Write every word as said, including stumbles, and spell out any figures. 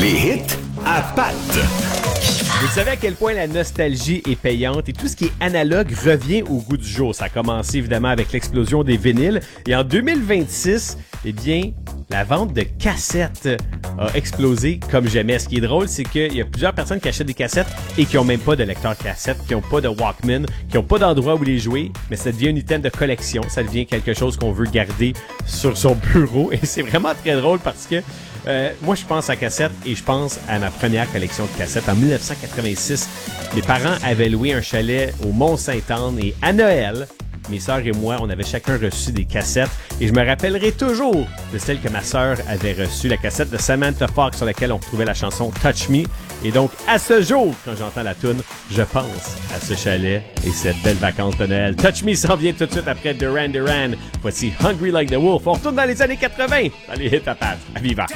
Les hits à Pat. Vous savez à quel point la nostalgie est payante et tout ce qui est analogue revient au goût du jour. Ça a commencé évidemment avec l'explosion des vinyles et en deux mille vingt-six, eh bien, la vente de cassettes a explosé comme jamais. Ce qui est drôle, c'est qu'il y a plusieurs personnes qui achètent des cassettes et qui ont même pas de lecteur cassette, qui ont pas de Walkman, qui ont pas d'endroit où les jouer, mais ça devient un item de collection. Ça devient quelque chose qu'on veut garder sur son bureau et c'est vraiment très drôle parce que Euh, moi, je pense à cassette et je pense à ma première collection de cassettes. En dix-neuf cent quatre-vingt-six, mes parents avaient loué un chalet au Mont-Sainte-Anne et à Noël, mes sœurs et moi, on avait chacun reçu des cassettes et je me rappellerai toujours de celle que ma sœur avait reçue, la cassette de Samantha Fox sur laquelle on retrouvait la chanson Touch Me. Et donc, à ce jour, quand j'entends la toune, je pense à ce chalet et cette belle vacance de Noël. Touch Me s'en vient tout de suite après Duran Duran. Voici Hungry Like the Wolf. On retourne dans les années quatre-vingts, dans les hits à Pat. À Viva!